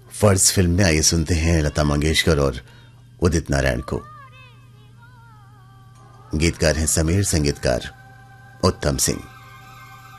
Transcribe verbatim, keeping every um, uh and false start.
फर्ज फिल्म में आइए सुनते हैं लता मंगेशकर और उदित नारायण को। गीतकार हैं समीर, संगीतकार उत्तम सिंह।